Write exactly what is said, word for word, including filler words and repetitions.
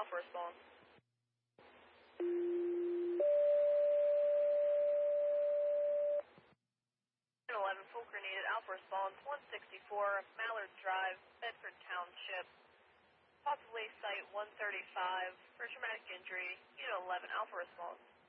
Alpha response. eleven Fulker needed Alpha response, one sixty-four Mallard Drive, Bedford Township. Possibly site one thirty-five for traumatic injury, Unit eleven Alpha response.